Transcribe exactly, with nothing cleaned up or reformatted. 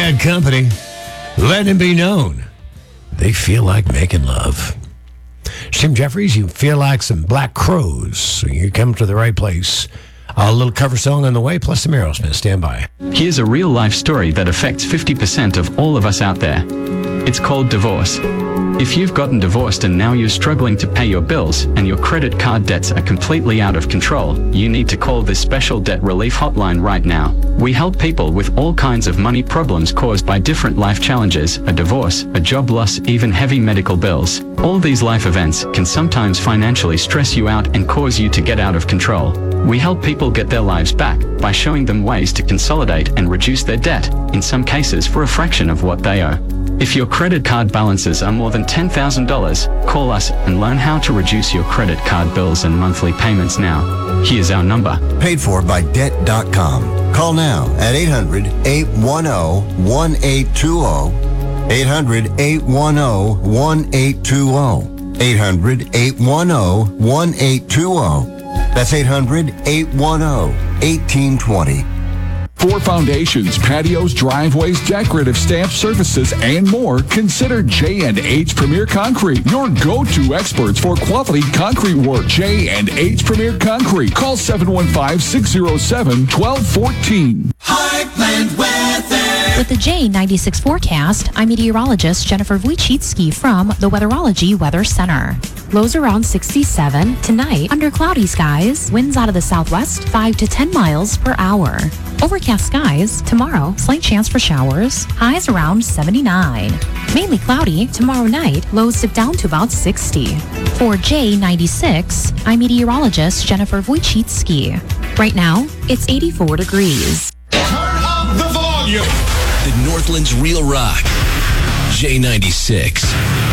Bad Company. Let it be known. They feel like making love. Tim Jeffries, you feel like some Black Crows, so you come to the right place. A little cover song on the way, plus some Aerosmith. Stand by. Here's a real-life story that affects fifty percent of all of us out there. It's called divorce. If you've gotten divorced and now you're struggling to pay your bills and your credit card debts are completely out of control, you need to call this special debt relief hotline right now. We help people with all kinds of money problems caused by different life challenges, a divorce, a job loss, even heavy medical bills. All these life events can sometimes financially stress you out and cause you to get out of control. We help people get their lives back by showing them ways to consolidate and reduce their debt, in some cases for a fraction of what they owe. If your credit card balances are more than ten thousand dollars, call us and learn how to reduce your credit card bills and monthly payments now. Here's our number. Paid for by debt dot com. Call now at eight hundred, eight one zero, one eight two zero. eight hundred, eight one zero, one eight two zero. eight hundred, eight one zero, one eight two zero. That's eight hundred, eight one zero, one eight two zero. For foundations, patios, driveways, decorative stamp services, and more, consider J and H Premier Concrete, your go-to experts for quality concrete work. J and H Premier Concrete. Call seven one five, six zero seven, one two one four. Heartland Weather. With the J ninety-six forecast, I'm meteorologist Jennifer Wojcicki from the Weatherology Weather Center. Lows around sixty-seven. Tonight, under cloudy skies, winds out of the southwest, five to ten miles per hour. Overcast skies. Tomorrow, slight chance for showers. Highs around seventy-nine. Mainly cloudy. Tomorrow night, lows dip down to about sixty. For J ninety-six, I'm meteorologist Jennifer Wojcicki. Right now, it's eighty-four degrees. Turn up the volume. The Northland's Real Rock. J ninety-six.